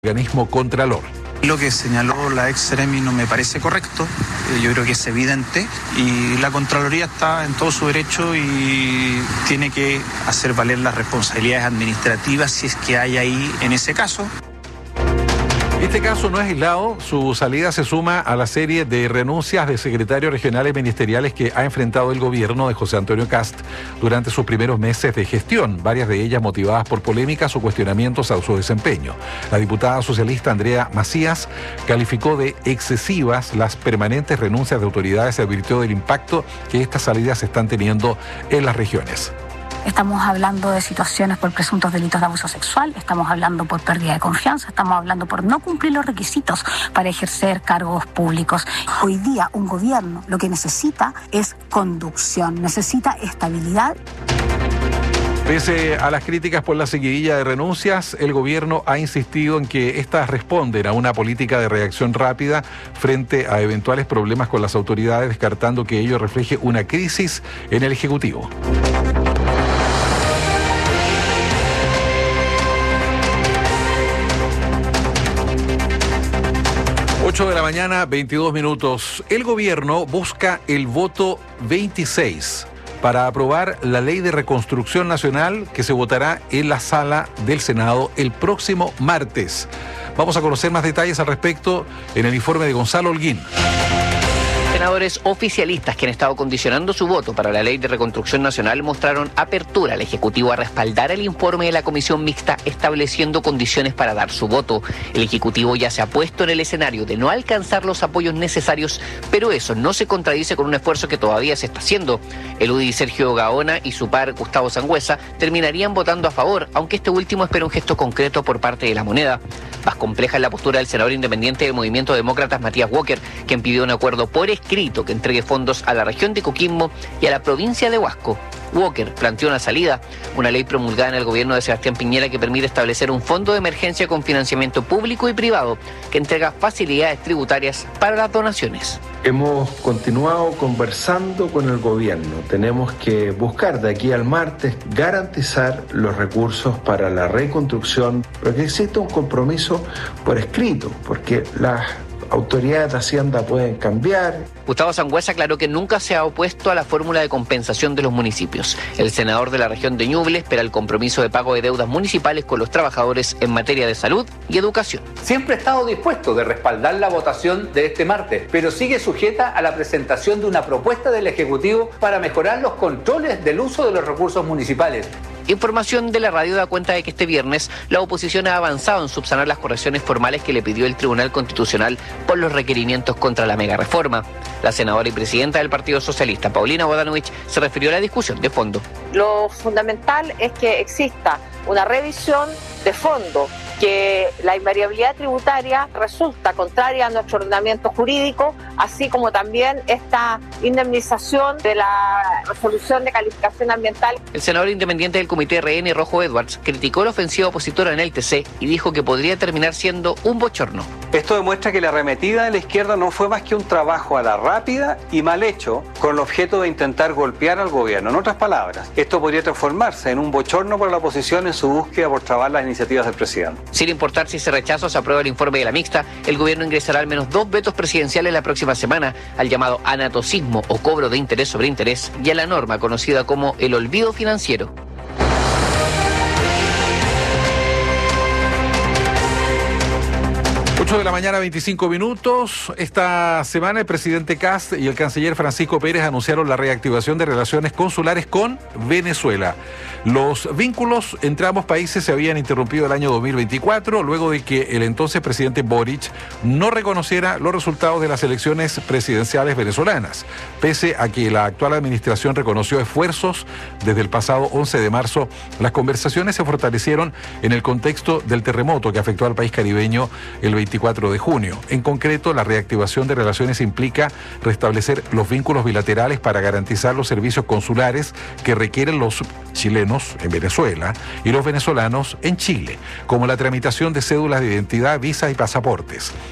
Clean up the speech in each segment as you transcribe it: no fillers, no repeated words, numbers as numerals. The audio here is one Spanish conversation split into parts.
organismo Contralor. Lo que señaló la ex Seremi no me parece correcto, yo creo que es evidente y la Contraloría está en todo su derecho y tiene que hacer valer las responsabilidades administrativas si es que hay ahí en ese caso. Este caso no es aislado, su salida se suma a la serie de renuncias de secretarios regionales ministeriales que ha enfrentado el gobierno de José Antonio Kast durante sus primeros meses de gestión, varias de ellas motivadas por polémicas o cuestionamientos a su desempeño. La diputada socialista Andrea Macías calificó de excesivas las permanentes renuncias de autoridades y advirtió del impacto que estas salidas están teniendo en las regiones. Estamos hablando de situaciones por presuntos delitos de abuso sexual, estamos hablando por pérdida de confianza, estamos hablando por no cumplir los requisitos para ejercer cargos públicos. Hoy día un gobierno lo que necesita es conducción, necesita estabilidad. Pese a las críticas por la seguidilla de renuncias, el gobierno ha insistido en que estas responden a una política de reacción rápida frente a eventuales problemas con las autoridades, descartando que ello refleje una crisis en el Ejecutivo. 8 de la mañana, 22 minutos. El gobierno busca el voto 26 para aprobar la ley de reconstrucción nacional que se votará en la sala del Senado el próximo martes. Vamos a conocer más detalles al respecto en el informe de Gonzalo Holguín. Senadores oficialistas que han estado condicionando su voto para la Ley de Reconstrucción Nacional mostraron apertura al Ejecutivo a respaldar el informe de la Comisión Mixta estableciendo condiciones para dar su voto. El Ejecutivo ya se ha puesto en el escenario de no alcanzar los apoyos necesarios, pero eso no se contradice con un esfuerzo que todavía se está haciendo. El UDI Sergio Gaona y su par Gustavo Sangüesa terminarían votando a favor, aunque este último espera un gesto concreto por parte de la moneda. Más compleja es la postura del senador independiente del Movimiento Demócratas Matías Walker, quien pidió un acuerdo por escrito que entregue fondos a la región de Coquimbo y a la provincia de Huasco. Walker planteó una salida, una ley promulgada en el gobierno de Sebastián Piñera que permite establecer un fondo de emergencia con financiamiento público y privado que entrega facilidades tributarias para las donaciones. Hemos continuado conversando con el gobierno. Tenemos que buscar de aquí al martes garantizar los recursos para la reconstrucción, pero que exista un compromiso por escrito, porque las autoridades de Hacienda pueden cambiar. Gustavo Sangüesa aclaró que nunca se ha opuesto a la fórmula de compensación de los municipios. El senador de la región de Ñuble espera el compromiso de pago de deudas municipales con los trabajadores en materia de salud y educación. Siempre ha estado dispuesto de respaldar la votación de este martes, pero sigue sujeta a la presentación de una propuesta del Ejecutivo para mejorar los controles del uso de los recursos municipales. Información de la radio da cuenta de que este viernes la oposición ha avanzado en subsanar las correcciones formales que le pidió el Tribunal Constitucional por los requerimientos contra la megareforma. La senadora y presidenta del Partido Socialista, Paulina Bodanovich, se refirió a la discusión de fondo. Lo fundamental es que exista una revisión de fondo, que la invariabilidad tributaria resulta contraria a nuestro ordenamiento jurídico, así como también esta indemnización de la resolución de calificación ambiental. El senador independiente del Comité RN, Rojo Edwards, criticó la ofensiva opositora en el TC y dijo que podría terminar siendo un bochorno. Esto demuestra que la arremetida de la izquierda no fue más que un trabajo a la rápida y mal hecho con el objeto de intentar golpear al gobierno. En otras palabras, esto podría transformarse en un bochorno para la oposición en su búsqueda por trabar las iniciativas del presidente. Sin importar si se rechaza o se aprueba el informe de la mixta, el gobierno ingresará al menos 2 vetos presidenciales la próxima semana al llamado anatocismo o cobro de interés sobre interés y a la norma conocida como el olvido financiero. 8 de la mañana, 25 minutos. Esta semana el presidente Kast y el canciller Francisco Pérez anunciaron la reactivación de relaciones consulares con Venezuela. Los vínculos entre ambos países se habían interrumpido el año 2024, luego de que el entonces presidente Boric no reconociera los resultados de las elecciones presidenciales venezolanas. Pese a que la actual administración reconoció esfuerzos desde el pasado 11 de marzo, las conversaciones se fortalecieron en el contexto del terremoto que afectó al país caribeño el 24 de junio. En concreto, la reactivación de relaciones implica restablecer los vínculos bilaterales para garantizar los servicios consulares que requieren los chilenos en Venezuela y los venezolanos en Chile, como la tramitación de cédulas de identidad, visas y pasaportes.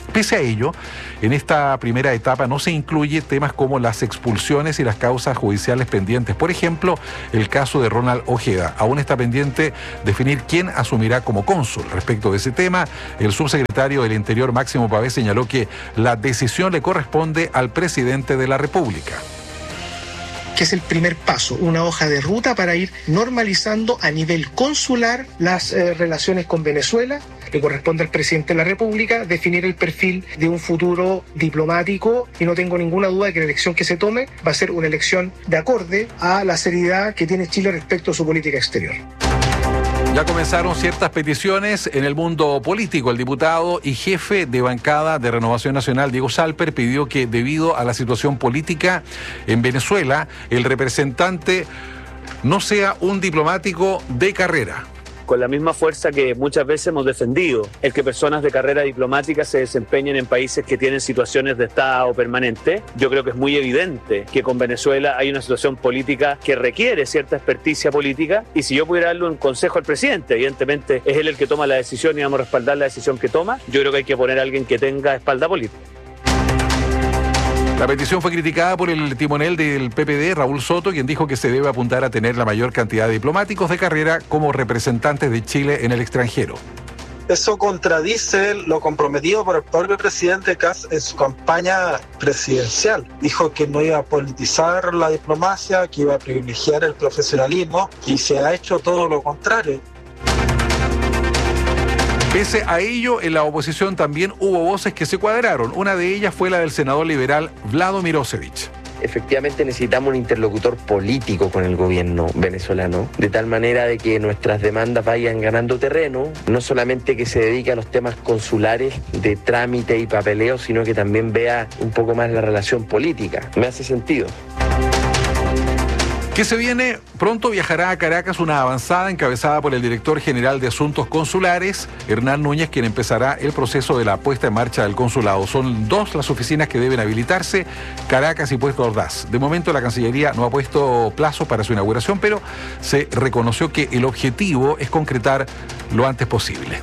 Pese a ello, en esta primera etapa no se incluye temas como las expulsiones y las causas judiciales pendientes. Por ejemplo, el caso de Ronald Ojeda. Aún está pendiente definir quién asumirá como cónsul. Respecto de ese tema, el subsecretario del Interior, Máximo Pavés, señaló que la decisión le corresponde al presidente de la República. Que es el primer paso, una hoja de ruta para ir normalizando a nivel consular las relaciones con Venezuela. Le corresponde al presidente de la República definir el perfil de un futuro diplomático y no tengo ninguna duda de que la elección que se tome va a ser una elección de acorde a la seriedad que tiene Chile respecto a su política exterior. Ya comenzaron ciertas peticiones en el mundo político. El diputado y jefe de bancada de Renovación Nacional, Diego Salper, pidió que debido a la situación política en Venezuela, el representante no sea un diplomático de carrera. Con la misma fuerza que muchas veces hemos defendido, el que personas de carrera diplomática se desempeñen en países que tienen situaciones de estado permanente. Yo creo que es muy evidente que con Venezuela hay una situación política que requiere cierta experticia política, y si yo pudiera darle un consejo al presidente, evidentemente es él el que toma la decisión y vamos a respaldar la decisión que toma. Yo creo que hay que poner a alguien que tenga espalda política. La petición fue criticada por el timonel del PPD, Raúl Soto, quien dijo que se debe apuntar a tener la mayor cantidad de diplomáticos de carrera como representantes de Chile en el extranjero. Eso contradice lo comprometido por el propio presidente Kast en su campaña presidencial. Dijo que no iba a politizar la diplomacia, que iba a privilegiar el profesionalismo, y se ha hecho todo lo contrario. Pese a ello, en la oposición también hubo voces que se cuadraron. Una de ellas fue la del senador liberal Vlado Mirosevic. Efectivamente necesitamos un interlocutor político con el gobierno venezolano, de tal manera de que nuestras demandas vayan ganando terreno, no solamente que se dedique a los temas consulares de trámite y papeleo, sino que también vea un poco más la relación política. Me hace sentido. ¿Qué se viene? Pronto viajará a Caracas una avanzada encabezada por el director general de Asuntos Consulares, Hernán Núñez, quien empezará el proceso de la puesta en marcha del consulado. Son 2 las oficinas que deben habilitarse, Caracas y Puerto Ordaz. De momento la Cancillería no ha puesto plazo para su inauguración, pero se reconoció que el objetivo es concretar lo antes posible.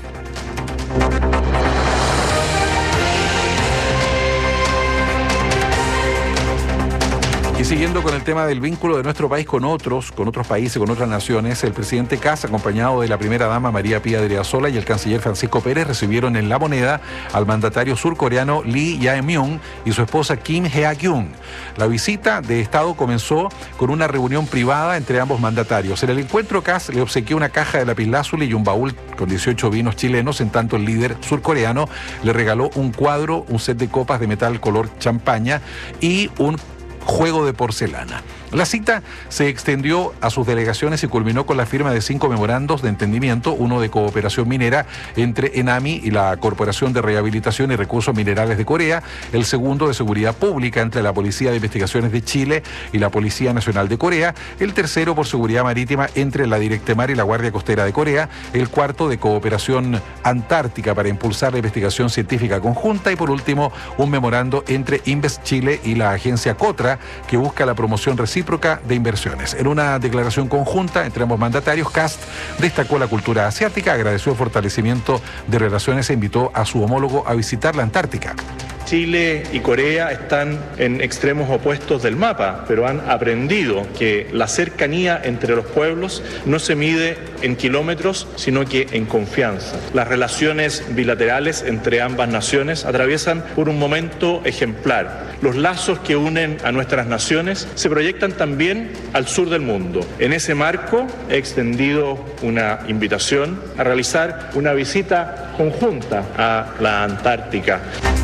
Y siguiendo con el tema del vínculo de nuestro país con otros países, con otras naciones, el presidente Kast, acompañado de la primera dama María Pía Adriasola y el canciller Francisco Pérez, recibieron en La Moneda al mandatario surcoreano Lee Jae-myung y su esposa Kim Hye-kyung. La visita de Estado comenzó con una reunión privada entre ambos mandatarios. En el encuentro, Kast le obsequió una caja de lapislázuli y un baúl con 18 vinos chilenos, en tanto el líder surcoreano le regaló un cuadro, un set de copas de metal color champaña y un juego de porcelana. La cita se extendió a sus delegaciones y culminó con la firma de 5 memorandos de entendimiento, uno de cooperación minera entre ENAMI y la Corporación de Rehabilitación y Recursos Minerales de Corea, el segundo de seguridad pública entre la Policía de Investigaciones de Chile y la Policía Nacional de Corea, el tercero por seguridad marítima entre la Directemar y la Guardia Costera de Corea, el cuarto de cooperación antártica para impulsar la investigación científica conjunta y por último un memorando entre Invest Chile y la agencia COTRA que busca la promoción recíproca de inversiones. En una declaración conjunta entre ambos mandatarios, Kast destacó la cultura asiática, agradeció el fortalecimiento de relaciones e invitó a su homólogo a visitar la Antártica. Chile y Corea están en extremos opuestos del mapa, pero han aprendido que la cercanía entre los pueblos no se mide en kilómetros, sino que en confianza. Las relaciones bilaterales entre ambas naciones atraviesan por un momento ejemplar. Los lazos que unen a nuestras naciones se proyectan también al sur del mundo. En ese marco he extendido una invitación a realizar una visita conjunta a la Antártica.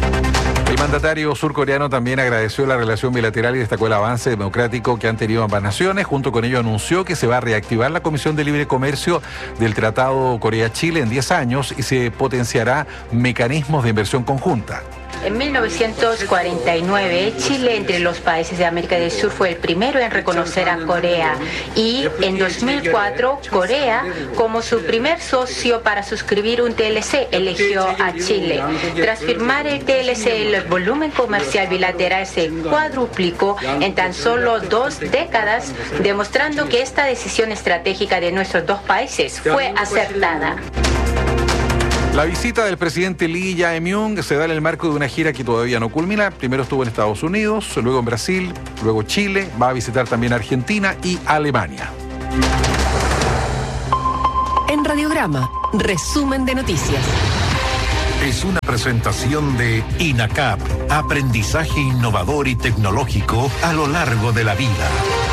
El mandatario surcoreano también agradeció la relación bilateral y destacó el avance democrático que han tenido ambas naciones. Junto con ello anunció que se va a reactivar la Comisión de Libre Comercio del Tratado Corea-Chile en 10 años y se potenciará mecanismos de inversión conjunta. En 1949, Chile, entre los países de América del Sur, fue el primero en reconocer a Corea. Y en 2004, Corea, como su primer socio para suscribir un TLC, eligió a Chile. Tras firmar el TLC, el volumen comercial bilateral se cuadruplicó en tan solo 2 décadas, demostrando que esta decisión estratégica de nuestros dos países fue acertada. La visita del presidente Lee Jae-myung se da en el marco de una gira que todavía no culmina. Primero estuvo en Estados Unidos, luego en Brasil, luego Chile, va a visitar también Argentina y Alemania. En Radiograma, resumen de noticias. Es una presentación de INACAP, aprendizaje innovador y tecnológico a lo largo de la vida.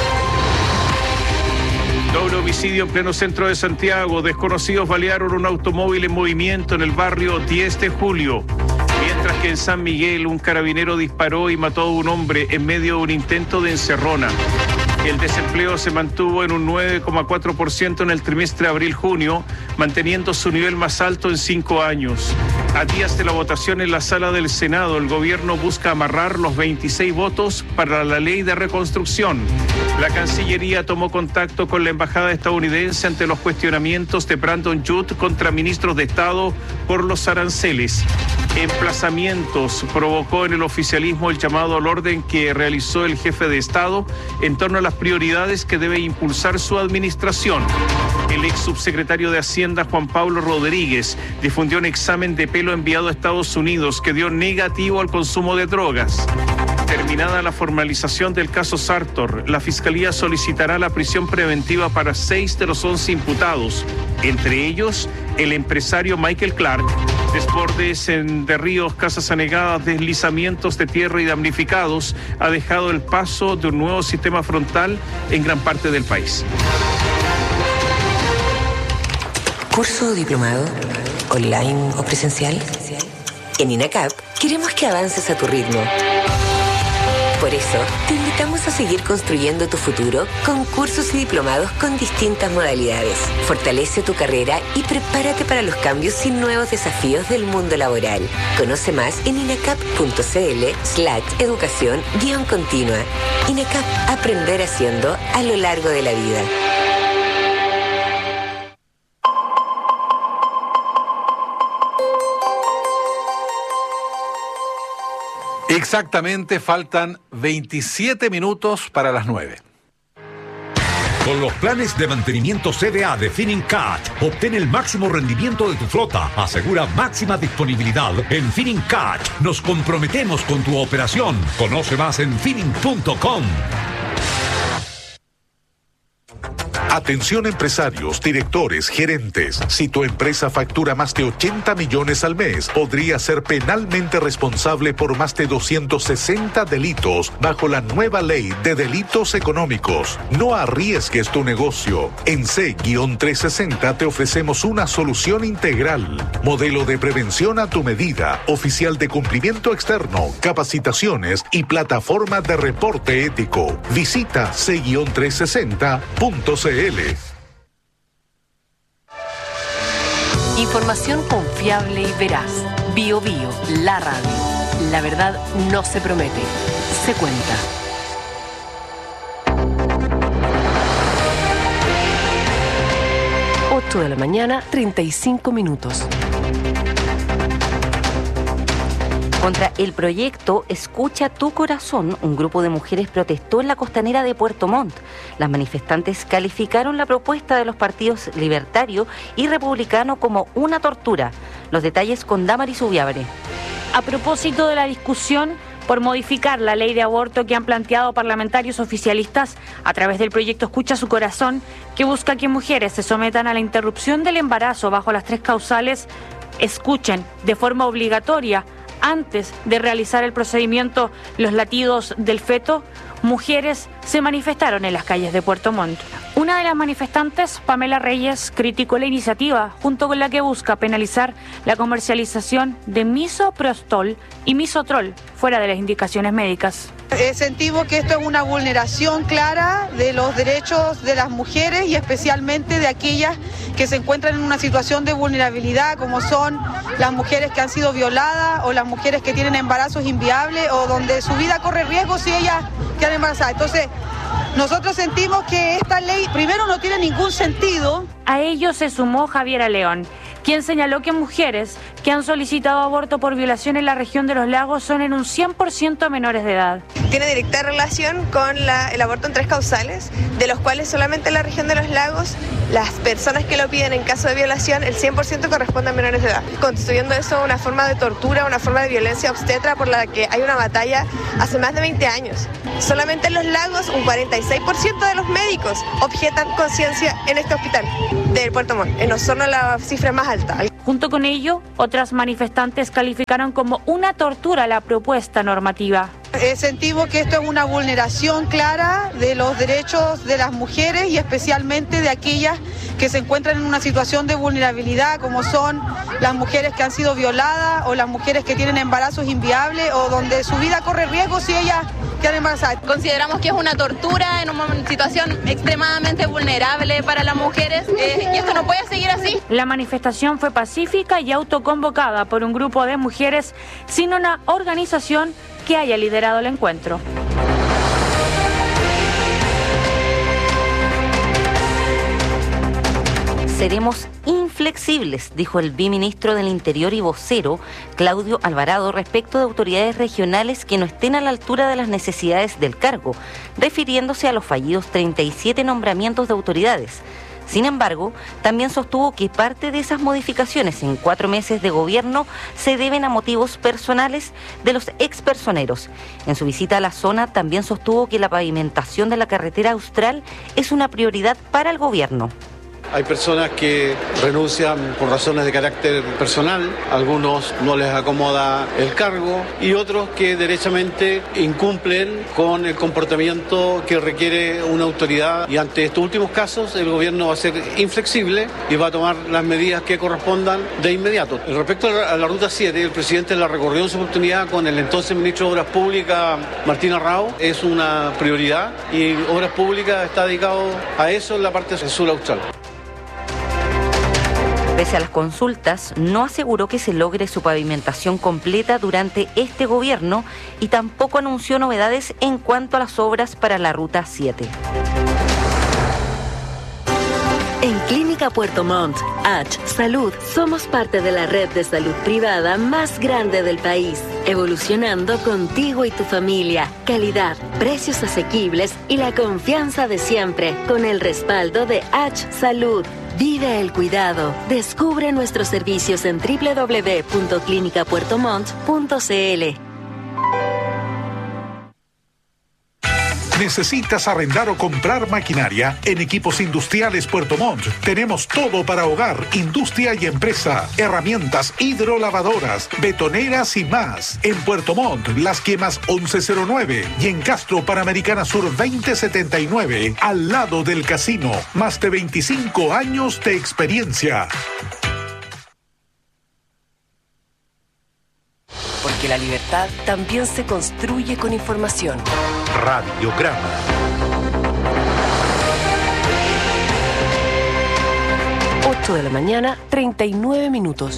Doble homicidio en pleno centro de Santiago. Desconocidos balearon un automóvil en movimiento en el barrio 10 de Julio. Mientras que en San Miguel un carabinero disparó y mató a un hombre en medio de un intento de encerrona. El desempleo se mantuvo en un 9,4% en el trimestre abril-junio, manteniendo su nivel más alto en 5 años. A días de la votación en la sala del Senado, el gobierno busca amarrar los 26 votos para la ley de reconstrucción. La Cancillería tomó contacto con la embajada estadounidense ante los cuestionamientos de Brandon Judd contra ministros de Estado por los aranceles. Emplazamientos provocó en el oficialismo el llamado al orden que realizó el jefe de Estado en torno a las prioridades que debe impulsar su administración. El ex subsecretario de Hacienda, Juan Pablo Rodríguez, difundió un examen de pelo enviado a Estados Unidos que dio negativo al consumo de drogas. Terminada la formalización del caso Sartor, la Fiscalía solicitará la prisión preventiva para 6 de los 11 imputados, entre ellos el empresario Michael Clark. Desbordes de ríos, casas anegadas, deslizamientos de tierra y damnificados ha dejado el paso de un nuevo sistema frontal en gran parte del país. ¿Curso diplomado? ¿Online o presencial? En INACAP queremos que avances a tu ritmo. Por eso, te invitamos a seguir construyendo tu futuro con cursos y diplomados con distintas modalidades. Fortalece tu carrera y prepárate para los cambios y nuevos desafíos del mundo laboral. Conoce más en inacap.cl/educación-continua. INACAP, aprender haciendo a lo largo de la vida. Exactamente, faltan 27 minutos para las 9. Con los planes de mantenimiento CDA de Finincat, obtén el máximo rendimiento de tu flota. Asegura máxima disponibilidad. En Finincat nos comprometemos con tu operación. Conoce más en Finin.com. Atención empresarios, directores, gerentes. Si tu empresa factura más de 80 millones al mes, podría ser penalmente responsable por más de 260 delitos bajo la nueva ley de delitos económicos. No arriesgues tu negocio. En C-360 te ofrecemos una solución integral. Modelo de prevención a tu medida, oficial de cumplimiento externo, capacitaciones y plataforma de reporte ético. Visita C-360.cl. Información confiable y veraz. Bio Bio, la radio. La verdad no se promete, se cuenta. Ocho de la mañana, 35 minutos. Contra el proyecto Escucha tu Corazón, un grupo de mujeres protestó en la costanera de Puerto Montt. Las manifestantes calificaron la propuesta de los partidos Libertario y Republicano como una tortura. Los detalles con Damaris Ubiabre. A propósito de la discusión por modificar la ley de aborto que han planteado parlamentarios oficialistas a través del proyecto Escucha su Corazón, que busca que mujeres se sometan a la interrupción del embarazo bajo las 3 causales, escuchen de forma obligatoria antes de realizar el procedimiento los latidos del feto, mujeres se manifestaron en las calles de Puerto Montt. Una de las manifestantes, Pamela Reyes, criticó la iniciativa, junto con la que busca penalizar la comercialización de misoprostol y misotrol fuera de las indicaciones médicas. Sentimos que esto es una vulneración clara de los derechos de las mujeres y especialmente de aquellas que se encuentran en una situación de vulnerabilidad, como son las mujeres que han sido violadas o las mujeres que tienen embarazos inviables o donde su vida corre riesgo si ellas quedan embarazadas. Entonces, nosotros sentimos que esta ley, primero, no tiene ningún sentido. A ello se sumó Javiera León. quien señaló que mujeres que han solicitado aborto por violación en la región de los lagos son en un 100% menores de edad. Tiene directa relación con el aborto en 3 causales, de los cuales solamente en la región de los lagos las personas que lo piden en caso de violación, el 100% corresponde a menores de edad, constituyendo eso una forma de tortura, una forma de violencia obstetra por la que hay una batalla hace más de 20 años. Solamente en los lagos un 46% de los médicos objetan conciencia en este hospital de Puerto Montt, en Osorno la cifra más alta. Junto con ello, otras manifestantes calificaron como una tortura la propuesta normativa. Sentimos que esto es una vulneración clara de los derechos de las mujeres y especialmente de aquellas que se encuentran en una situación de vulnerabilidad, como son las mujeres que han sido violadas o las mujeres que tienen embarazos inviables o donde su vida corre riesgo si ellas quedan embarazadas. Consideramos que es una tortura en una situación extremadamente vulnerable para las mujeres y esto no puede seguir así. La manifestación fue pacífica y autoconvocada por un grupo de mujeres sin una organización que haya liderado el encuentro. Seremos inflexibles, dijo el viceministro del Interior y vocero, Claudio Alvarado, respecto de autoridades regionales que no estén a la altura de las necesidades del cargo, refiriéndose a los fallidos 37 nombramientos de autoridades. Sin embargo, también sostuvo que parte de esas modificaciones en 4 meses de gobierno se deben a motivos personales de los expersoneros. En su visita a la zona también sostuvo que la pavimentación de la carretera austral es una prioridad para el gobierno. Hay personas que renuncian por razones de carácter personal, algunos no les acomoda el cargo y otros que derechamente incumplen con el comportamiento que requiere una autoridad. Y ante estos últimos casos el gobierno va a ser inflexible y va a tomar las medidas que correspondan de inmediato. Respecto a la Ruta 7, el presidente la recorrió en su oportunidad con el entonces ministro de Obras Públicas, Martín Arrao. Es una prioridad y Obras Públicas está dedicado a eso en la parte sur austral. Pese a las consultas, no aseguró que se logre su pavimentación completa durante este gobierno y tampoco anunció novedades en cuanto a las obras para la Ruta 7. En Clínica Puerto Montt, H Salud, somos parte de la red de salud privada más grande del país, evolucionando contigo y tu familia. Calidad, precios asequibles y la confianza de siempre, con el respaldo de H Salud. Vive el cuidado. Descubre nuestros servicios en www.clinicapuertomont.cl. ¿Necesitas arrendar o comprar maquinaria? En Equipos Industriales Puerto Montt tenemos todo para hogar, industria y empresa. Herramientas hidrolavadoras, betoneras y más. En Puerto Montt, Las Quemas 1109 y en Castro Panamericana Sur 2079, al lado del casino. Más de 25 años de experiencia. Porque la libertad también se construye con información. Radiograma. De la mañana, 39 minutos.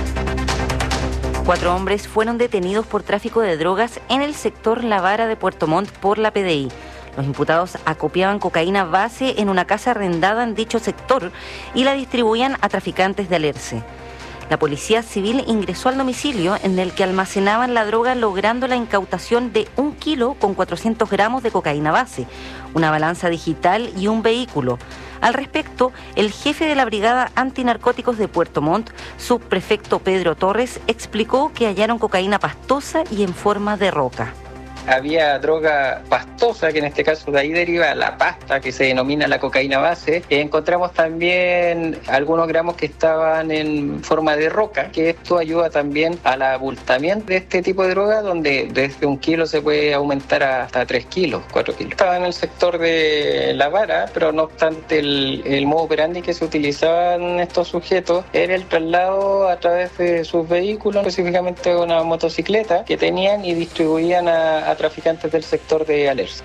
4 hombres fueron detenidos por tráfico de drogas en el sector La Vara de Puerto Montt por la PDI. Los imputados acopiaban cocaína base en una casa arrendada en dicho sector y la distribuían a traficantes de Alerce. La Policía Civil ingresó al domicilio en el que almacenaban la droga, logrando la incautación de 1 kilo con 400 gramos de cocaína base, una balanza digital y un vehículo. Al respecto, el jefe de la Brigada Antinarcóticos de Puerto Montt, subprefecto Pedro Torres, explicó que hallaron cocaína pastosa y en forma de roca. Había droga pastosa, que en este caso de ahí deriva la pasta, que se denomina la cocaína base. Encontramos también algunos gramos que estaban en forma de roca, que esto ayuda también al abultamiento de este tipo de droga, donde desde 1 kilo se puede aumentar hasta 3 kilos, 4 kilos. Estaba en el sector de La Vara, pero no obstante el modo operandi que se utilizaban estos sujetos era el traslado a través de sus vehículos, específicamente una motocicleta que tenían y distribuían a traficantes del sector de Alerce.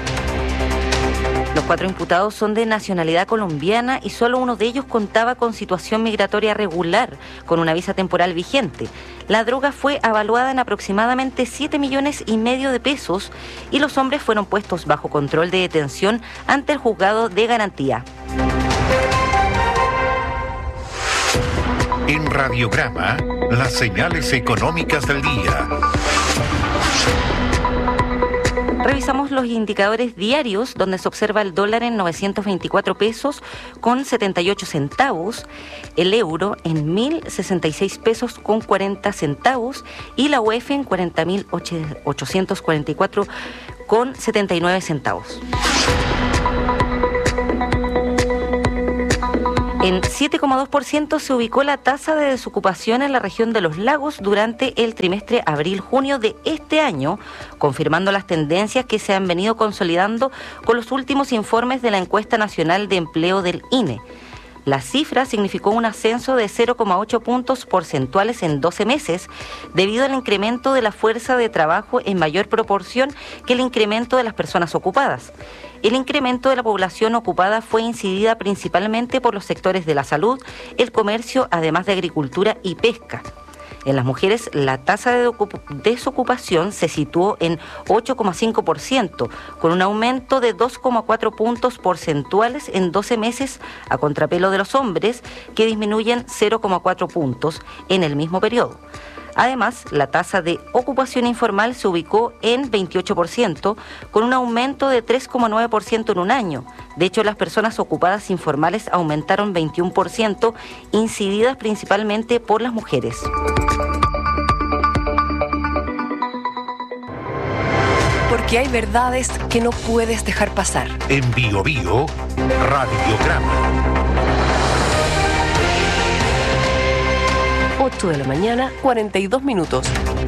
Los 4 imputados son de nacionalidad colombiana y solo uno de ellos contaba con situación migratoria regular, con una visa temporal vigente. La droga fue evaluada en aproximadamente 7,5 millones de pesos y los hombres fueron puestos bajo control de detención ante el juzgado de garantía. El Radiograma, las señales económicas del día. Revisamos los indicadores diarios, donde se observa el dólar en 924 pesos con 78 centavos, el euro en 1.066 pesos con 40 centavos y la UF en 40.844 con 79 centavos. En 7,2% se ubicó la tasa de desocupación en la región de los lagos durante el trimestre abril-junio de este año, confirmando las tendencias que se han venido consolidando con los últimos informes de la Encuesta Nacional de Empleo del INE. La cifra significó un ascenso de 0,8 puntos porcentuales en 12 meses, debido al incremento de la fuerza de trabajo en mayor proporción que el incremento de las personas ocupadas. El incremento de la población ocupada fue incidida principalmente por los sectores de la salud, el comercio, además de agricultura y pesca. En las mujeres, la tasa de desocupación se situó en 8,5%, con un aumento de 2,4 puntos porcentuales en 12 meses, a contrapelo de los hombres, que disminuyen 0,4 puntos en el mismo periodo. Además, la tasa de ocupación informal se ubicó en 28%, con un aumento de 3,9% en un año. De hecho, las personas ocupadas informales aumentaron 21%, incididas principalmente por las mujeres. Porque hay verdades que no puedes dejar pasar. En Bio Bio, Radiograma. 8 de la mañana, 42 minutos.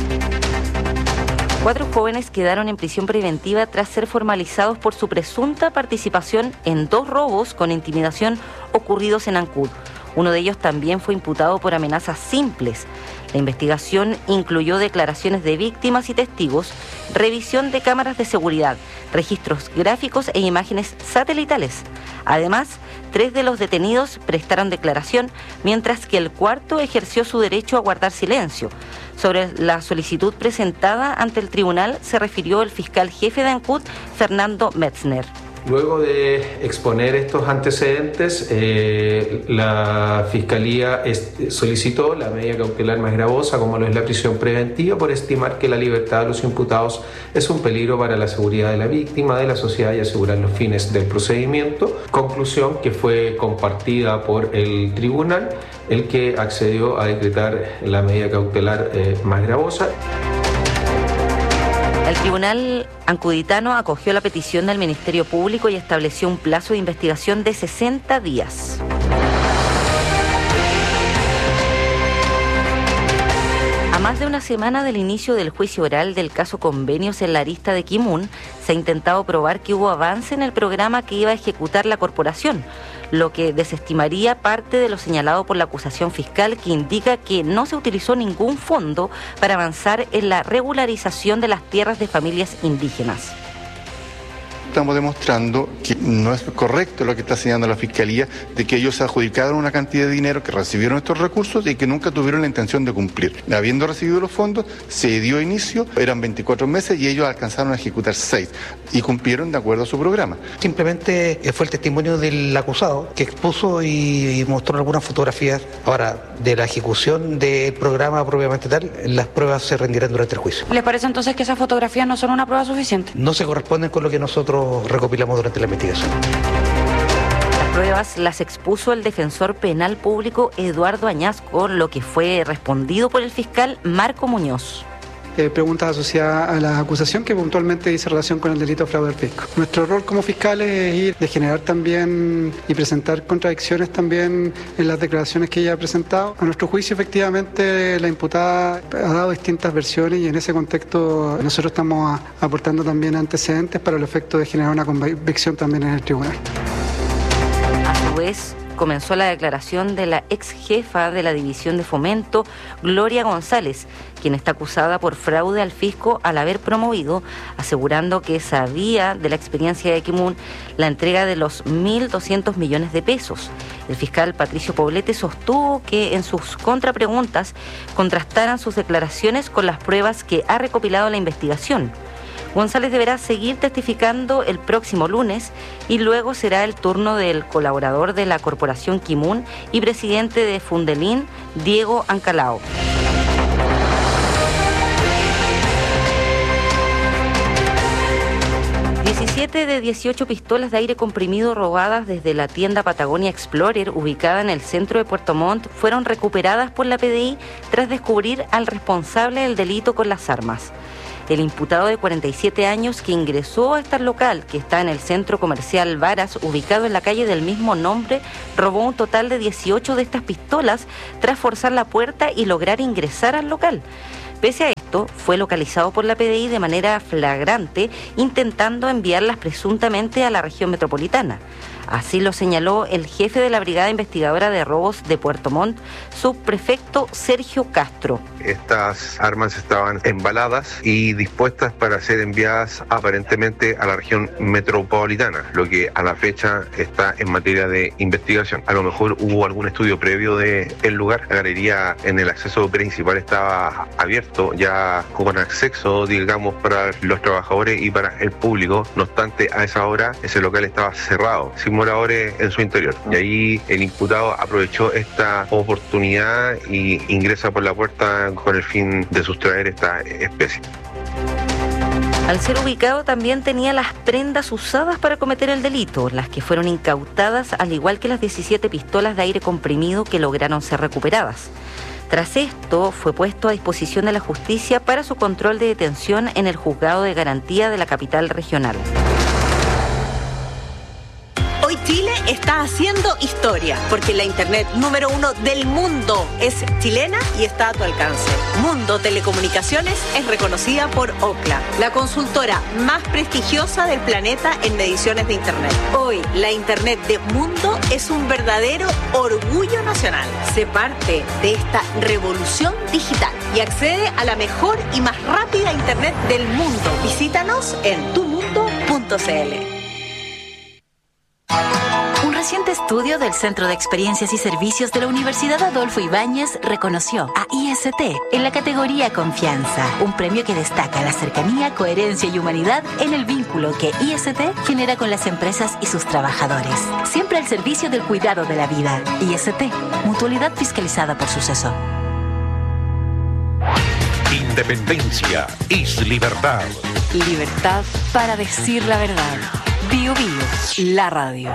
4 jóvenes quedaron en prisión preventiva tras ser formalizados por su presunta participación en 2 robos con intimidación ocurridos en Ancud. Uno de ellos también fue imputado por amenazas simples. La investigación incluyó declaraciones de víctimas y testigos, revisión de cámaras de seguridad, registros gráficos e imágenes satelitales. Además, 3 de los detenidos prestaron declaración, mientras que el cuarto ejerció su derecho a guardar silencio. Sobre la solicitud presentada ante el tribunal se refirió el fiscal jefe de Ancud, Fernando Metzner. Luego de exponer estos antecedentes, la Fiscalía solicitó la medida cautelar más gravosa, como lo es la prisión preventiva, por estimar que la libertad de los imputados es un peligro para la seguridad de la víctima, de la sociedad y asegurar los fines del procedimiento. Conclusión que fue compartida por el tribunal, el que accedió a decretar la medida cautelar más gravosa. El tribunal ancuditano acogió la petición del Ministerio Público y estableció un plazo de investigación de 60 días. A más de una semana del inicio del juicio oral del caso Convenios en la arista de Kimun, se ha intentado probar que hubo avance en el programa que iba a ejecutar la corporación, lo que desestimaría parte de lo señalado por la acusación fiscal, que indica que no se utilizó ningún fondo para avanzar en la regularización de las tierras de familias indígenas. Estamos demostrando que no es correcto lo que está señalando la Fiscalía, de que ellos adjudicaron una cantidad de dinero, que recibieron estos recursos y que nunca tuvieron la intención de cumplir. Habiendo recibido los fondos, se dio inicio, eran 24 meses y ellos alcanzaron a ejecutar 6 y cumplieron de acuerdo a su programa. Simplemente fue el testimonio del acusado que expuso y mostró algunas fotografías. Ahora, de la ejecución del programa propiamente tal, las pruebas se rendirán durante el juicio. ¿Les parece entonces que esas fotografías no son una prueba suficiente? No se corresponden con lo que nosotros recopilamos durante la investigación. Las pruebas las expuso el defensor penal público Eduardo Añasco, lo que fue respondido por el fiscal Marco Muñoz. Preguntas asociadas a la acusación que puntualmente dice relación con el delito de fraude al fisco. Nuestro rol como fiscales es ir de generar también y presentar contradicciones también en las declaraciones que ella ha presentado. A nuestro juicio, efectivamente, la imputada ha dado distintas versiones y en ese contexto nosotros estamos aportando también antecedentes para el efecto de generar una convicción también en el tribunal. A su vez, comenzó la declaración de la ex jefa de la División de Fomento, Gloria González, quien está acusada por fraude al fisco al haber promovido, asegurando que sabía de la experiencia de Kimun, la entrega de los 1.200 millones de pesos. El fiscal Patricio Poblete sostuvo que en sus contrapreguntas contrastaran sus declaraciones con las pruebas que ha recopilado la investigación. González deberá seguir testificando el próximo lunes y luego será el turno del colaborador de la Corporación Kimun y presidente de Fundelin, Diego Ancalao. 17 de 18 pistolas de aire comprimido robadas desde la tienda Patagonia Explorer, ubicada en el centro de Puerto Montt, fueron recuperadas por la PDI tras descubrir al responsable del delito con las armas. El imputado de 47 años que ingresó a este local, que está en el centro comercial Varas, ubicado en la calle del mismo nombre, robó un total de 18 de estas pistolas tras forzar la puerta y lograr ingresar al local. Pese a esto, fue localizado por la PDI de manera flagrante, intentando enviarlas presuntamente a la región metropolitana. Así lo señaló el jefe de la Brigada Investigadora de Robos de Puerto Montt, subprefecto Sergio Castro. Estas armas estaban embaladas y dispuestas para ser enviadas aparentemente a la región metropolitana, lo que a la fecha está en materia de investigación. A lo mejor hubo algún estudio previo del lugar. La galería en el acceso principal estaba abierto, ya con acceso, digamos, para los trabajadores y para el público. No obstante, a esa hora ese local estaba cerrado, sin moradores en su interior. Y ahí el imputado aprovechó esta oportunidad y ingresa por la puerta con el fin de sustraer esta especie. Al ser ubicado también tenía las prendas usadas para cometer el delito, las que fueron incautadas, al igual que las 17 pistolas de aire comprimido que lograron ser recuperadas. Tras esto, fue puesto a disposición de la justicia para su control de detención en el juzgado de garantía de la capital regional. Hoy Chile está haciendo historia, porque la internet número 1 del mundo es chilena y está a tu alcance. Mundo Telecomunicaciones es reconocida por Ookla, la consultora más prestigiosa del planeta en mediciones de internet. Hoy, la internet de Mundo es un verdadero orgullo nacional. Sé parte de esta revolución digital y accede a la mejor y más rápida internet del mundo. Visítanos en tumundo.cl. Un reciente estudio del Centro de Experiencias y Servicios de la Universidad Adolfo Ibáñez reconoció a IST en la categoría Confianza, un premio que destaca la cercanía, coherencia y humanidad en el vínculo que IST genera con las empresas y sus trabajadores. Siempre al servicio del cuidado de la vida. IST, mutualidad fiscalizada por Suceso. Independencia es libertad. Libertad para decir la verdad. Bio Bio, la radio.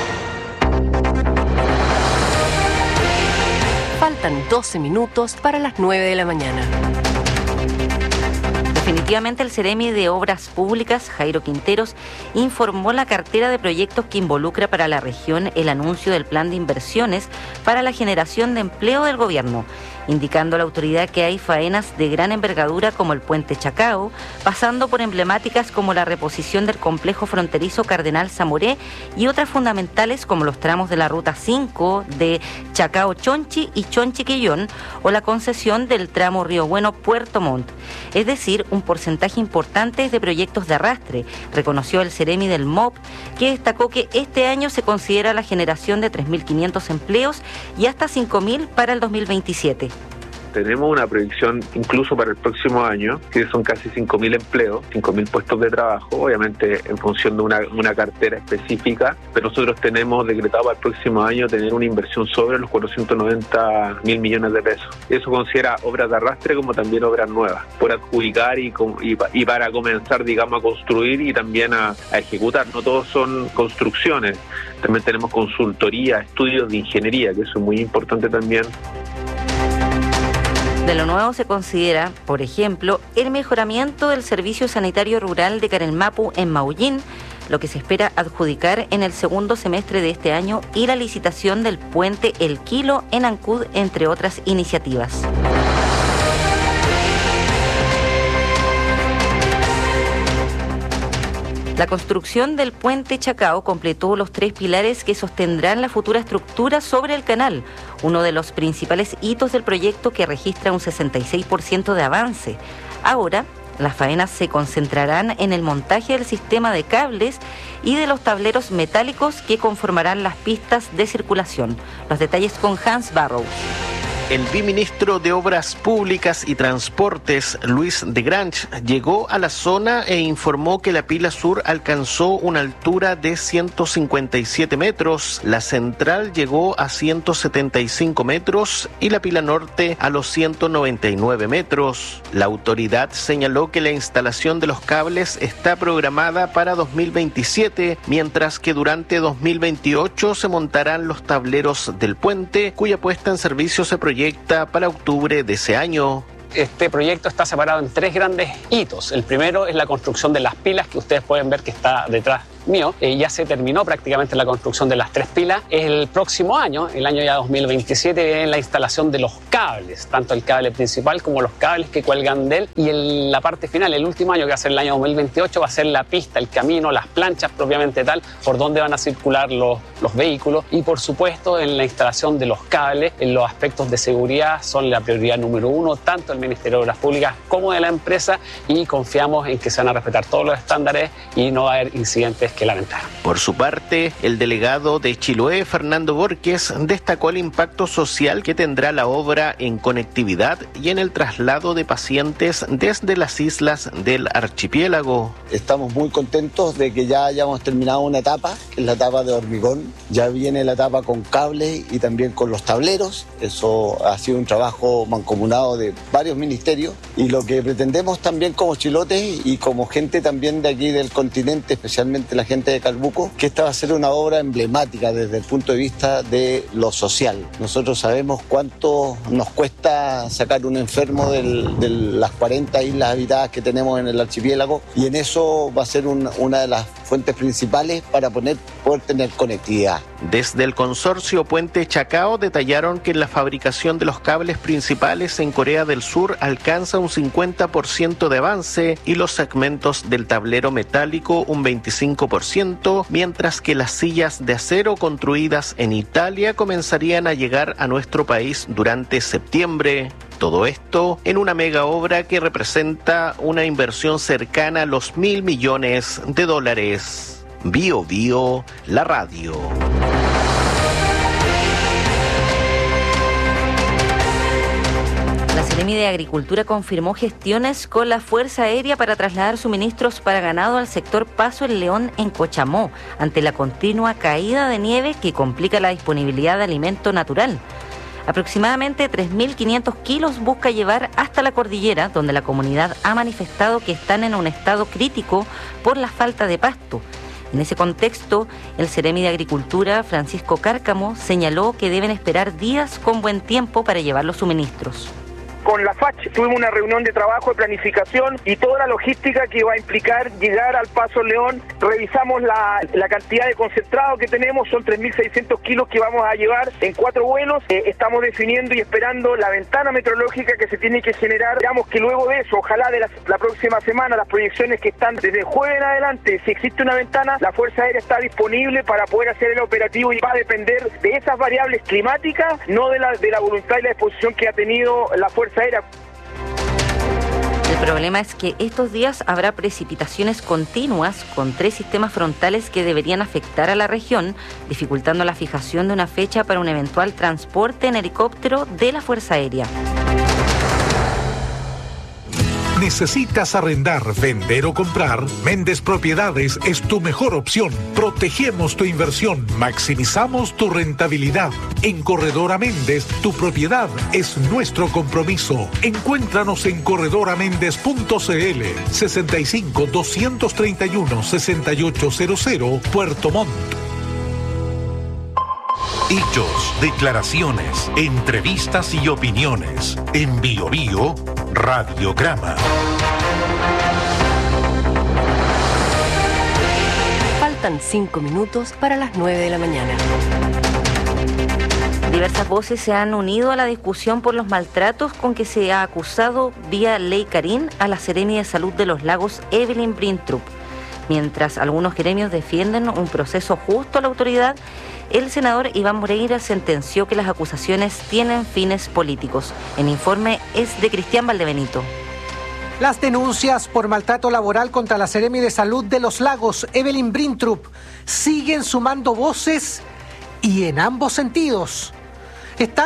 Faltan 12 minutos para las 9 de la mañana. Definitivamente el Ceremi de Obras Públicas, Jairo Quinteros, informó la cartera de proyectos que involucra para la región el anuncio del plan de inversiones para la generación de empleo del gobierno, indicando a la autoridad que hay faenas de gran envergadura como el Puente Chacao, pasando por emblemáticas como la reposición del complejo fronterizo Cardenal Zamoré y otras fundamentales como los tramos de la Ruta 5 de Chacao-Chonchi y Chonchi-Quillón o la concesión del tramo Río Bueno-Puerto Montt. Es decir, un porcentaje importante es de proyectos de arrastre, reconoció el Ceremi del MOP, que destacó que este año se considera la generación de 3.500 empleos y hasta 5.000 para el 2027. Tenemos una proyección incluso para el próximo año, que son casi 5.000 empleos, 5.000 puestos de trabajo, obviamente en función de una cartera específica, pero nosotros tenemos decretado para el próximo año tener una inversión sobre los 490.000 millones de pesos. Eso considera obras de arrastre como también obras nuevas, por adjudicar y para comenzar, digamos, a construir y también a ejecutar. No todos son construcciones, también tenemos consultoría, estudios de ingeniería, que eso es muy importante también. De lo nuevo se considera, por ejemplo, el mejoramiento del servicio sanitario rural de Carelmapu en Maullín, lo que se espera adjudicar en el segundo semestre de este año, y la licitación del puente El Kilo en Ancud, entre otras iniciativas. La construcción del puente Chacao completó los 3 pilares que sostendrán la futura estructura sobre el canal, uno de los principales hitos del proyecto que registra un 66% de avance. Ahora, las faenas se concentrarán en el montaje del sistema de cables y de los tableros metálicos que conformarán las pistas de circulación. Los detalles con Hans Barrow. El viceministro de Obras Públicas y Transportes, Luis de Grange, llegó a la zona e informó que la pila sur alcanzó una altura de 157 metros, la central llegó a 175 metros y la pila norte a los 199 metros. La autoridad señaló que la instalación de los cables está programada para 2027, mientras que durante 2028 se montarán los tableros del puente, cuya puesta en servicio se proyecta para octubre de ese año. Este proyecto está separado en 3 grandes hitos. El primero es la construcción de las pilas, que ustedes pueden ver que está detrás mío. Ya se terminó prácticamente la construcción de las 3 pilas. El próximo año, el año ya 2027, viene la instalación de los cables, tanto el cable principal como los cables que cuelgan de él. Y la parte final, el último año, que va a ser el año 2028, va a ser la pista, el camino, las planchas propiamente tal, por donde van a circular los vehículos. Y por supuesto, en la instalación de los cables, en los aspectos de seguridad son la prioridad número 1, tanto del Ministerio de Obras Públicas como de la empresa, y confiamos en que se van a respetar todos los estándares y no va a haber incidentes que lamentar. Por su parte, el delegado de Chiloé, Fernando Borges, destacó el impacto social que tendrá la obra en conectividad y en el traslado de pacientes desde las islas del archipiélago. Estamos muy contentos de que ya hayamos terminado una etapa, que es la etapa de hormigón. Ya viene la etapa con cables y también con los tableros. Eso ha sido un trabajo mancomunado de varios ministerios, y lo que pretendemos también como chilotes y como gente también de aquí del continente, especialmente la gente de Calbuco, que esta va a ser una obra emblemática desde el punto de vista de lo social. Nosotros sabemos cuánto nos cuesta sacar un enfermo de las 40 islas habitadas que tenemos en el archipiélago, y en eso va a ser una de las fuentes principales para poder tener conectividad. Desde el consorcio Puente Chacao detallaron que la fabricación de los cables principales en Corea del Sur alcanza un 50% de avance y los segmentos del tablero metálico un 25%, mientras que las sillas de acero construidas en Italia comenzarían a llegar a nuestro país durante septiembre. Todo esto en una mega obra que representa una inversión cercana a los $1.000 millones. Bio Bio, la radio. La Seremi de Agricultura confirmó gestiones con la Fuerza Aérea para trasladar suministros para ganado al sector Paso El León en Cochamó, ante la continua caída de nieve que complica la disponibilidad de alimento natural. Aproximadamente 3.500 kilos busca llevar hasta la cordillera, donde la comunidad ha manifestado que están en un estado crítico por la falta de pasto. En ese contexto, el Seremi de Agricultura, Francisco Cárcamo, señaló que deben esperar días con buen tiempo para llevar los suministros. Con la FACH tuvimos una reunión de trabajo, de planificación y toda la logística que va a implicar llegar al Paso León. Revisamos la cantidad de concentrado que tenemos, son 3.600 kilos que vamos a llevar en 4 vuelos. Estamos definiendo y esperando la ventana meteorológica que se tiene que generar. Esperamos que luego de eso, ojalá de la próxima semana, las proyecciones que están desde el jueves en adelante, si existe una ventana, la Fuerza Aérea está disponible para poder hacer el operativo, y va a depender de esas variables climáticas, no de la voluntad y la disposición que ha tenido la Fuerza Aérea. El problema es que estos días habrá precipitaciones continuas con 3 sistemas frontales que deberían afectar a la región, dificultando la fijación de una fecha para un eventual transporte en helicóptero de la Fuerza Aérea. ¿Necesitas arrendar, vender o comprar? Méndez Propiedades es tu mejor opción. Protegemos tu inversión, maximizamos tu rentabilidad. En Corredora Méndez, tu propiedad es nuestro compromiso. Encuéntranos en corredoramendez.cl, 65 231 6800, Puerto Montt. Hechos, declaraciones, entrevistas y opiniones. En Bio Bio, Radiograma. Faltan 5 minutos para las 9 de la mañana. Diversas voces se han unido a la discusión por los maltratos con que se ha acusado vía Ley Carín a la Seremi de Salud de los Lagos, Evelyn Brintrup. Mientras algunos gremios defienden un proceso justo a la autoridad, el senador Iván Moreira sentenció que las acusaciones tienen fines políticos. El informe es de Cristian Valdebenito. Las denuncias por maltrato laboral contra la Seremi de Salud de los Lagos, Evelyn Brintrup, siguen sumando voces y en ambos sentidos. Están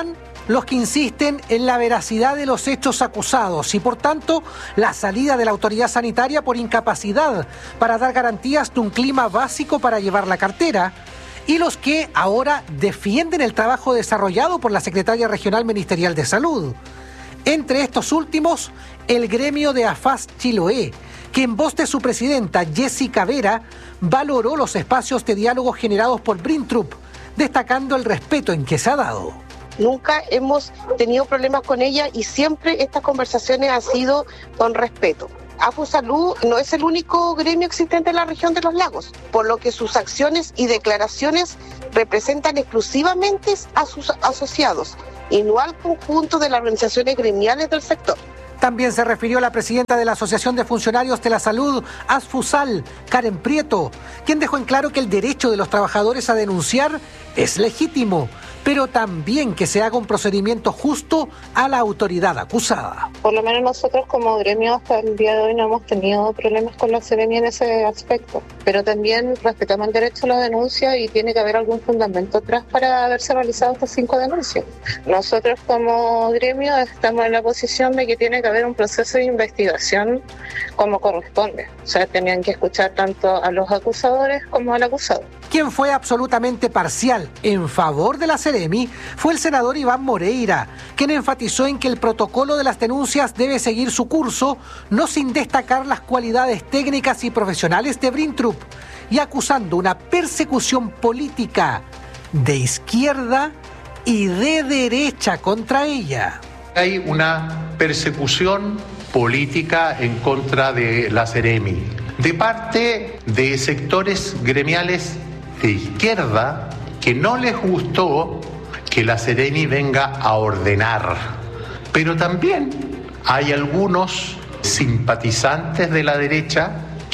los que insisten en la veracidad de los hechos acusados y, por tanto, la salida de la autoridad sanitaria por incapacidad para dar garantías de un clima básico para llevar la cartera, y los que ahora defienden el trabajo desarrollado por la Secretaria Regional Ministerial de Salud. Entre estos últimos, el gremio de AFAS Chiloé, que en voz de su presidenta Jessica Vera valoró los espacios de diálogo generados por Brintrup, destacando el respeto en que se ha dado. Nunca hemos tenido problemas con ella y siempre estas conversaciones han sido con respeto. AFUSalud no es el único gremio existente en la región de los lagos, por lo que sus acciones y declaraciones representan exclusivamente a sus asociados y no al conjunto de las organizaciones gremiales del sector. También se refirió la presidenta de la Asociación de Funcionarios de la Salud, ASFUSAL, Karen Prieto, quien dejó en claro que el derecho de los trabajadores a denunciar es legítimo, pero también que se haga un procedimiento justo a la autoridad acusada. Por lo menos nosotros como gremio hasta el día de hoy no hemos tenido problemas con la Seremi en ese aspecto, pero también respetamos el derecho a la denuncia y tiene que haber algún fundamento atrás para haberse realizado estas 5 denuncias. Nosotros como gremio estamos en la posición de que tiene que haber un proceso de investigación como corresponde, o sea, tenían que escuchar tanto a los acusadores como al acusado. Quien fue absolutamente parcial en favor de la Seremi fue el senador Iván Moreira, quien enfatizó en que el protocolo de las denuncias debe seguir su curso, no sin destacar las cualidades técnicas y profesionales de Brintrup, y acusando una persecución política de izquierda y de derecha contra ella. Hay una persecución política en contra de la Seremi, de parte de sectores gremiales de izquierda que no les gustó que la Seremi venga a ordenar. Pero también hay algunos simpatizantes de la derecha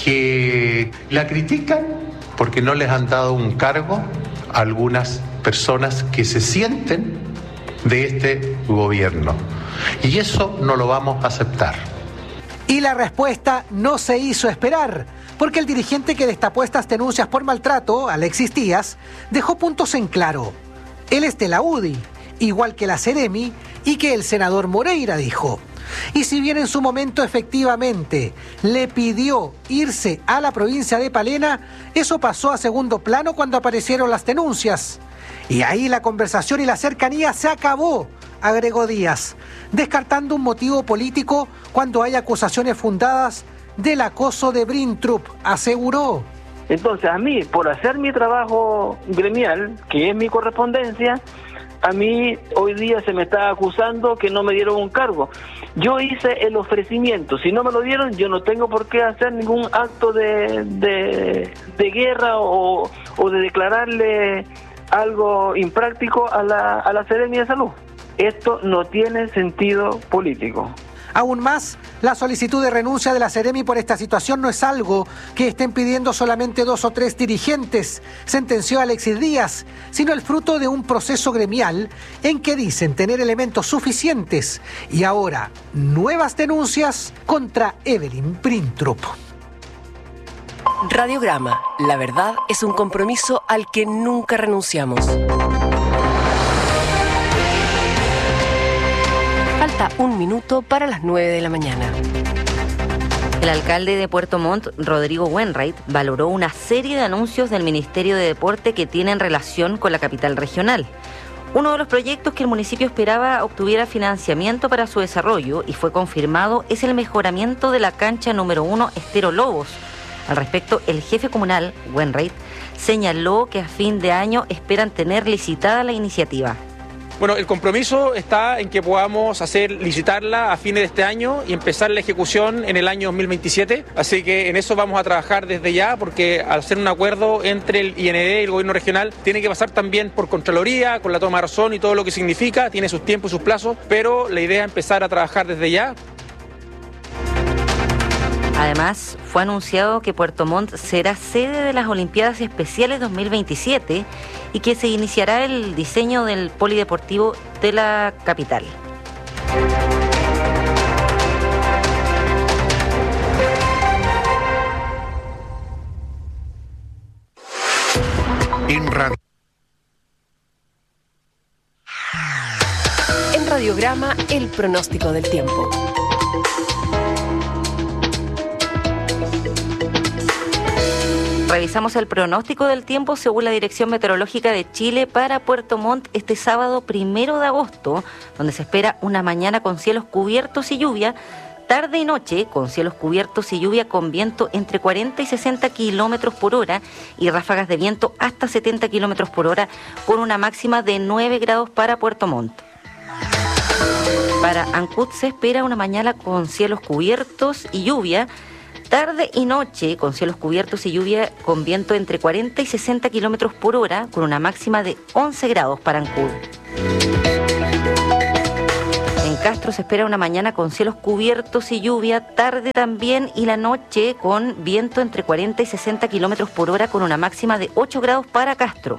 que la critican porque no les han dado un cargo a algunas personas que se sienten de este gobierno. Y eso no lo vamos a aceptar. Y la respuesta no se hizo esperar, porque el dirigente que destapó estas denuncias por maltrato, Alexis Díaz, dejó puntos en claro. Él es de la UDI, igual que la Seremi y que el senador Moreira dijo. Y si bien en su momento efectivamente le pidió irse a la provincia de Palena, eso pasó a segundo plano cuando aparecieron las denuncias. Y ahí la conversación y la cercanía se acabó, agregó Díaz, descartando un motivo político cuando hay acusaciones fundadas del acoso de Brintrup, aseguró. Entonces a mí, por hacer mi trabajo gremial, que es mi correspondencia, a mí hoy día se me está acusando que no me dieron un cargo. Yo hice el ofrecimiento, si no me lo dieron, yo no tengo por qué hacer ningún acto de guerra o de declararle algo impráctico a la Seremi de Salud. Esto no tiene sentido político. Aún más, la solicitud de renuncia de la Seremi por esta situación no es algo que estén pidiendo solamente 2 o 3 dirigentes, sentenció Alexis Díaz, sino el fruto de un proceso gremial en que dicen tener elementos suficientes y ahora nuevas denuncias contra Evelyn Brintrup. Radiograma, la verdad es un compromiso al que nunca renunciamos. Falta 1 minuto para las 9 de la mañana. El alcalde de Puerto Montt, Rodrigo Wainwright, valoró una serie de anuncios del Ministerio de Deporte que tienen relación con la capital regional. Uno de los proyectos que el municipio esperaba obtuviera financiamiento para su desarrollo y fue confirmado es el mejoramiento de la cancha número 1 Estero Lobos. Al respecto, el jefe comunal, Wainwright, señaló que a fin de año esperan tener licitada la iniciativa. Bueno, el compromiso está en que podamos licitarla a fines de este año y empezar la ejecución en el año 2027. Así que en eso vamos a trabajar desde ya, porque al hacer un acuerdo entre el IND y el gobierno regional, tiene que pasar también por Contraloría, con la toma de razón y todo lo que significa, tiene sus tiempos y sus plazos, pero la idea es empezar a trabajar desde ya. Además, fue anunciado que Puerto Montt será sede de las Olimpiadas Especiales 2027 y que se iniciará el diseño del polideportivo de la capital. En radio. Radiograma, el pronóstico del tiempo. Revisamos el pronóstico del tiempo según la Dirección Meteorológica de Chile para Puerto Montt este sábado 1 de agosto, donde se espera una mañana con cielos cubiertos y lluvia, tarde y noche con cielos cubiertos y lluvia con viento entre 40 y 60 kilómetros por hora y ráfagas de viento hasta 70 kilómetros por hora, con una máxima de 9 grados para Puerto Montt. Para Ancud se espera una mañana con cielos cubiertos y lluvia, tarde y noche con cielos cubiertos y lluvia con viento entre 40 y 60 kilómetros por hora, con una máxima de 11 grados para Ancud. En Castro se espera una mañana con cielos cubiertos y lluvia, tarde también y la noche con viento entre 40 y 60 kilómetros por hora, con una máxima de 8 grados para Castro.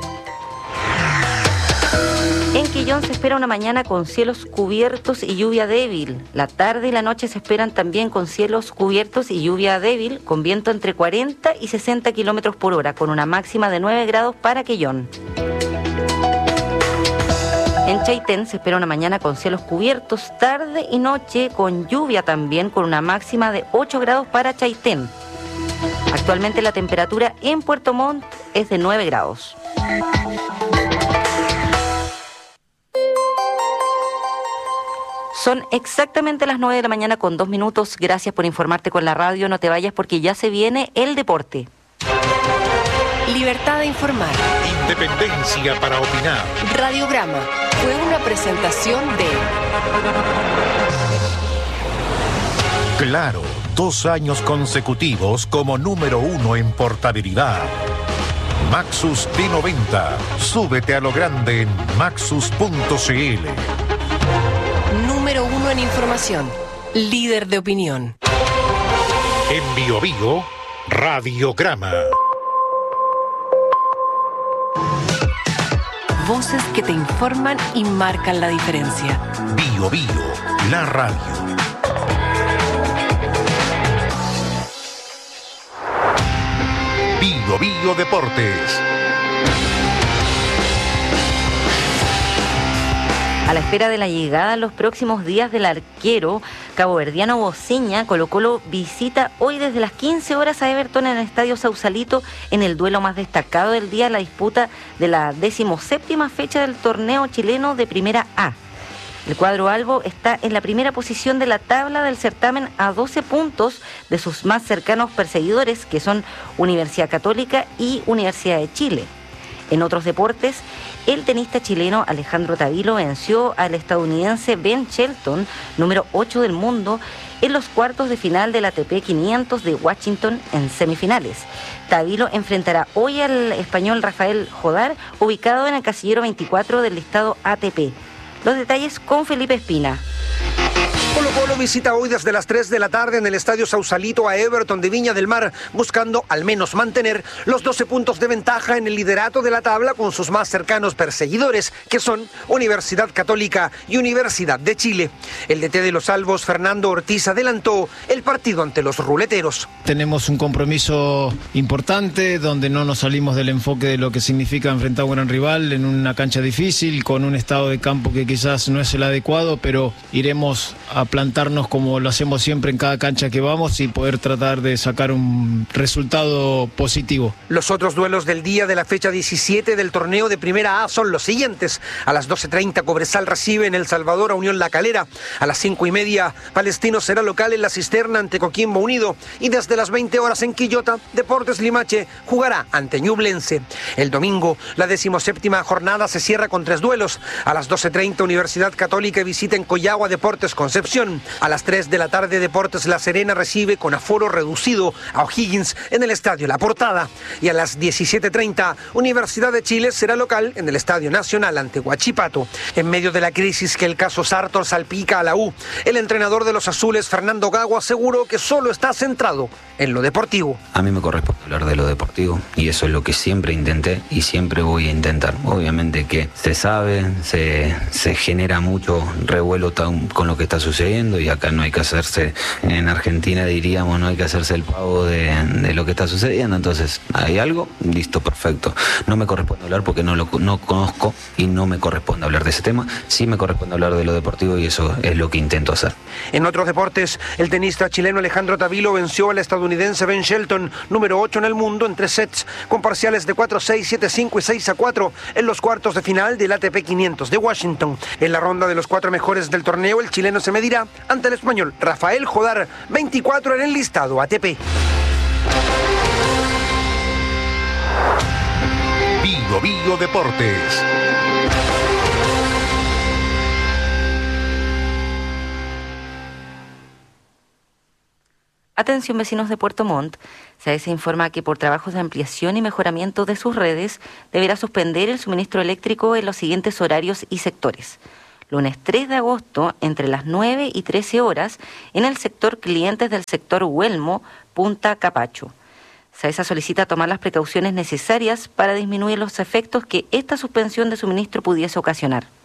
En Quillón se espera una mañana con cielos cubiertos y lluvia débil. La tarde y la noche se esperan también con cielos cubiertos y lluvia débil, con viento entre 40 y 60 kilómetros por hora, con una máxima de 9 grados para Quillón. En Chaitén se espera una mañana con cielos cubiertos, tarde y noche con lluvia también, con una máxima de 8 grados para Chaitén. Actualmente la temperatura en Puerto Montt es de 9 grados. Son exactamente las 9 de la mañana con 2 minutos. Gracias por informarte con la radio. No te vayas porque ya se viene el deporte. Libertad de informar. Independencia para opinar. Radiograma fue una presentación de... Claro, 2 años consecutivos como número 1 en portabilidad. Maxus P90. Súbete a lo grande en maxus.cl. Número 1 en información. Líder de opinión. En Bio Bio, Radiograma. Voces que te informan y marcan la diferencia. Bio Bio, la radio. Bio Bio Deportes. A la espera de la llegada en los próximos días del arquero caboverdiano Bociña, Colo-Colo visita hoy desde las 15 horas a Everton en el Estadio Sausalito en el duelo más destacado del día, la disputa de la 17ª fecha del torneo chileno de Primera A. El cuadro albo está en la primera posición de la tabla del certamen a 12 puntos de sus más cercanos perseguidores, que son Universidad Católica y Universidad de Chile. En otros deportes, el tenista chileno Alejandro Tavilo venció al estadounidense Ben Shelton, número 8 del mundo, en los cuartos de final del ATP 500 de Washington en semifinales. Tavilo enfrentará hoy al español Rafael Jodar, ubicado en el casillero 24 del listado ATP. Los detalles con Felipe Espina. Colo-Colo visita hoy desde las 3 de la tarde en el Estadio Sausalito a Everton de Viña del Mar, buscando al menos mantener los 12 puntos de ventaja en el liderato de la tabla con sus más cercanos perseguidores, que son Universidad Católica y Universidad de Chile. El DT de los albos, Fernando Ortiz, adelantó el partido ante los ruleteros. Tenemos un compromiso importante donde no nos salimos del enfoque de lo que significa enfrentar a un gran rival en una cancha difícil, con un estado de campo que quizás no es el adecuado, pero iremos a plantarnos como lo hacemos siempre en cada cancha que vamos y poder tratar de sacar un resultado positivo. Los otros duelos del día de la fecha 17 del torneo de Primera A son los siguientes. A las 12:30 Cobresal recibe en El Salvador a Unión La Calera. A las 5:30 Palestino será local en La Cisterna ante Coquimbo Unido. Y desde las 20 horas en Quillota, Deportes Limache jugará ante Ñublense. El domingo, la 17ª jornada se cierra con 3 duelos. A las 12:30 Universidad Católica visita en Coyagua Deportes Concepción. A las 3 de la tarde Deportes La Serena recibe con aforo reducido a O'Higgins en el Estadio La Portada. Y a las 17:30 Universidad de Chile será local en el Estadio Nacional ante Huachipato. En medio de la crisis que el caso Sartor salpica a la U, el entrenador de los azules, Fernando Gago, aseguró que solo está centrado en lo deportivo. A mí me corresponde hablar de lo deportivo y eso es lo que siempre intenté y siempre voy a intentar. Obviamente que se sabe, se genera mucho revuelo con lo que está sucediendo y acá no hay que hacerse, en Argentina diríamos, no hay que hacerse el pavo de lo que está sucediendo. Entonces, ¿hay algo? Listo, perfecto. No me corresponde hablar porque no conozco y no me corresponde hablar de ese tema. Sí me corresponde hablar de lo deportivo y eso es lo que intento hacer. En otros deportes, el tenista chileno Alejandro Tavilo venció al estadounidense Ben Shelton, número 8 en el mundo, en 3 sets, con parciales de 4-6, 7-5 y 6-4 en los cuartos de final del ATP 500 de Washington. En la ronda de los 4 mejores del torneo, el chileno se medirá ante el español Rafael Jodar, 24 en el listado ATP. Bio Deportes. Atención vecinos de Puerto Montt, se informa que por trabajos de ampliación y mejoramiento de sus redes deberá suspender el suministro eléctrico en los siguientes horarios y sectores. Lunes 3 de agosto entre las 9 y 13 horas en el sector clientes del sector Huelmo, Punta Capacho. SAESA solicita tomar las precauciones necesarias para disminuir los efectos que esta suspensión de suministro pudiese ocasionar.